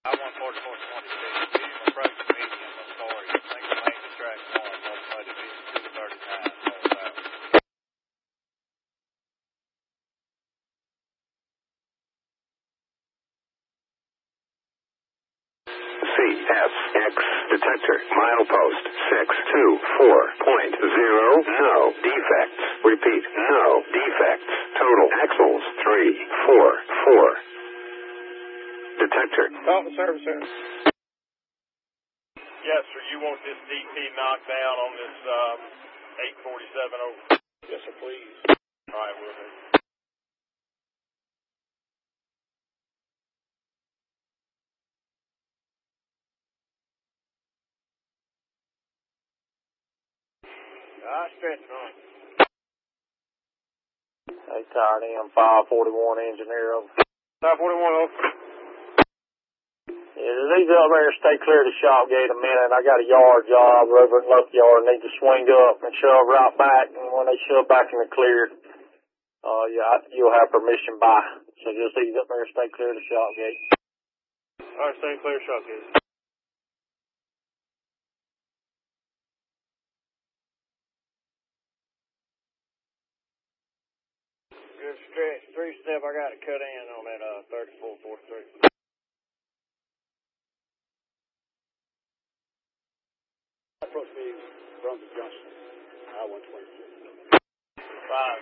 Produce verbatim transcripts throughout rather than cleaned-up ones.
I one forty-four twenty-six, medium approach medium, I'm sorry. I think the main track one, automotive is two thirty-nine, north south. C S X detector, milepost six two four point zero, no defects. Repeat, no defects. Total axles three four four. Detector. Call the service center. Yes, sir. You want this D P knocked down on this um, eight forty-seven over? Yes, sir, please. All right, we'll do. I stretch on. Hey, tired M five forty-one engineer. five forty-one over. Yeah, these up there stay clear of the shop gate a minute. I got a yard job over at Lucky Yard. Need to swing up and shove right back. And when they shove back in the clear, uh, yeah, you'll have permission by. So just ease up there and stay clear of the shop gate. All right, stay clear, shop gate. Good stretch. Three step, I got to cut in on that uh, thirty-four forty-three. Approach me from the junction, I one twenty-six. Five.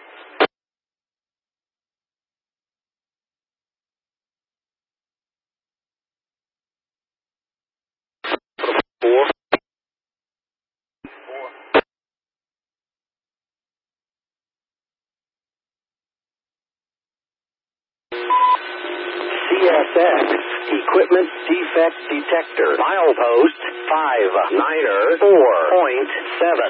Four. Four. C S X equipment defect detector, milepost five niner four point seven.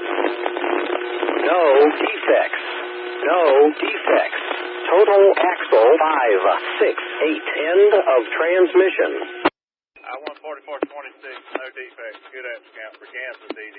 No defects. No defects. Total axle five six eight. End of transmission. I one forty-four twenty-six, no defects. Good app scout for Kansas D D.